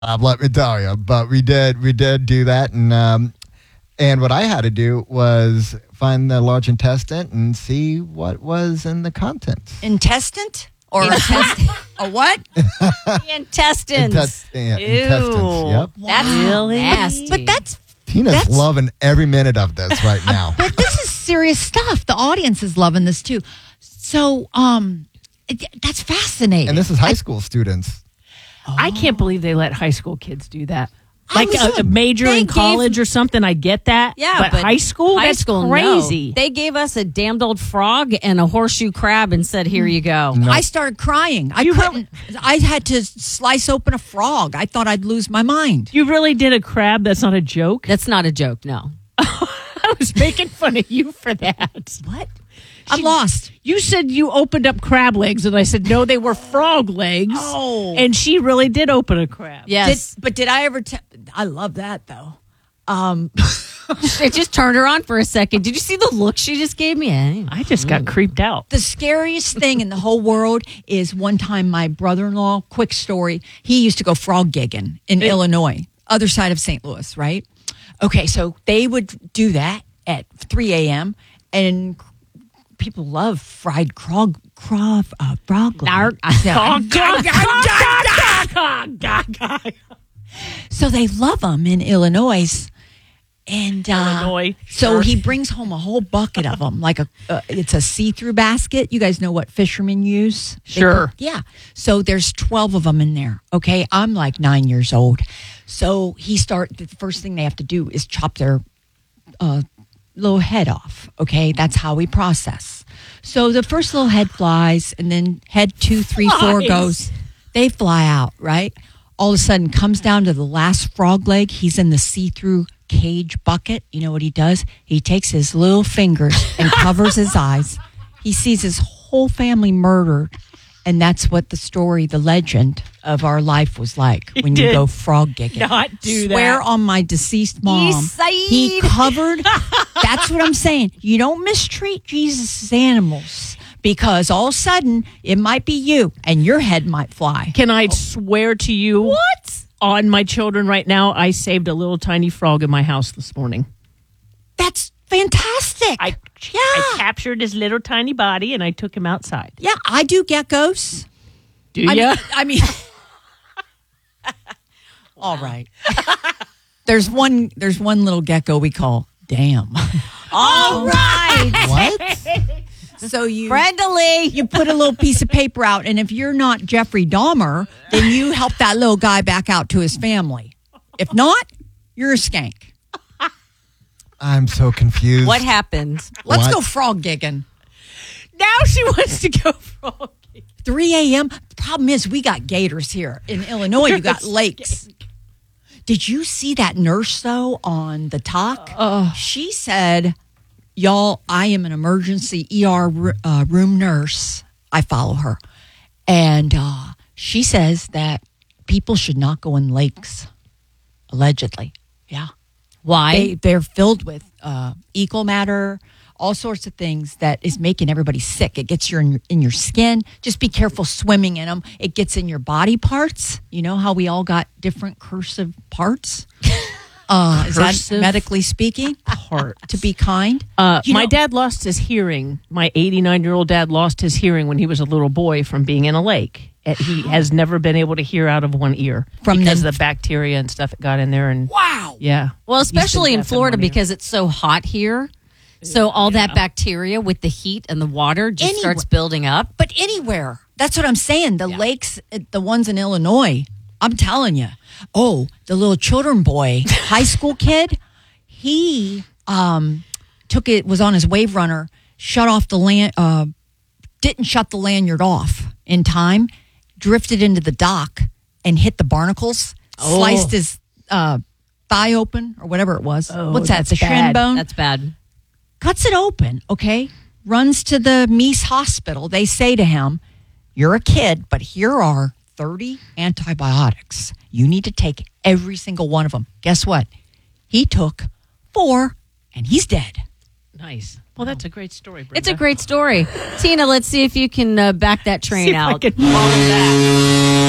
let me tell you. But we did do that, and what I had to do was find the large intestine and see what was in the contents. Intestine? Or a what? Intestines. Intestines. Yep. That's really nasty. But that's Tina's loving every minute of this right now. But this is serious stuff. The audience is loving this too. So, that's fascinating. And this is high school students. I can't believe they let high school kids do that. Like a major in college or something, I get that. Yeah, but high school, that's crazy. No. They gave us a damned old frog and a horseshoe crab and said, "Here you go." No. I started crying. I had to slice open a frog. I thought I'd lose my mind. You really did a crab? That's not a joke? That's not a joke, no. I was making fun of you for that. What? I'm lost. You said you opened up crab legs, and I said, no, they were frog legs. Oh. And she really did open a crab. Yes. But did I ever I love that, though. It just turned her on for a second. Did you see the look she just gave me? I just got creeped out. The scariest thing in the whole world is one time my brother-in-law, quick story, he used to go frog gigging in Illinois, other side of St. Louis, right? Okay, so they would do that at 3 a.m., and people love fried frog leg. So they love them in Illinois. And so he brings home a whole bucket of them, like it's a see-through basket. You guys know what fishermen use? Sure. Yeah. So there's 12 of them in there. Okay. I'm like 9 years old. So the first thing they have to do is chop their little head off. Okay. That's how we process. So the first little head flies, and then head 2, 3, 4 goes. They fly out, right? All of a sudden comes down to the last frog leg. He's in the see-through cage bucket. You know what he does? He takes his little fingers and covers his eyes. He sees his whole family murdered. And that's what the legend of our life was like when you go frog gigging. Not do that. Swear on my deceased mom. He covered. That's what I'm saying. You don't mistreat Jesus' animals, because all of a sudden it might be you and your head might fly. Can I swear to you? What? On my children right now, I saved a little tiny frog in my house this morning. That's fantastic. I captured his little tiny body and I took him outside. Yeah, I do geckos. Do you? I mean all right. There's one little gecko we call Damn. All right. What? So Brenda Lee. you put a little piece of paper out, and if you're not Jeffrey Dahmer, then you help that little guy back out to his family. If not, you're a skank. I'm so confused. What happened? Let's What? go frog gigging. Now she wants to go frog. 3 a.m. The problem is we got gators here. In Illinois, you got lakes. Did you see that nurse, though, on the talk? She said, y'all, I am an emergency ER room nurse. I follow her. And she says that people should not go in lakes, allegedly. Yeah. Why? They're filled with fecal matter, all sorts of things that is making everybody sick. It gets in your skin. Just be careful swimming in them. It gets in your body parts. You know how we all got different cursive parts? Is that medically speaking? To be kind. My dad lost his hearing. My 89-year-old dad lost his hearing when he was a little boy from being in a lake. He has never been able to hear out of one ear because of the bacteria and stuff that got in there. And wow. Yeah. Well, especially in Florida because it's so hot here. So all that bacteria with the heat and the water just starts building up. But anywhere. That's what I'm saying. The lakes, the ones in Illinois, I'm telling you. Oh, the little children boy, high school kid, he was on his wave runner, didn't shut the lanyard off in time, drifted into the dock and hit the barnacles, sliced his thigh open or whatever it was. What's that? The shin bone? That's bad. Cuts it open, okay? Runs to the Meese hospital. They say to him, you're a kid, but here are 30 antibiotics. You need to take every single one of them. Guess what? He took 4, and he's dead. Nice. Well, that's a great story, Brenda. It's a great story. Tina, let's see if you can back that train see if out. I can follow that.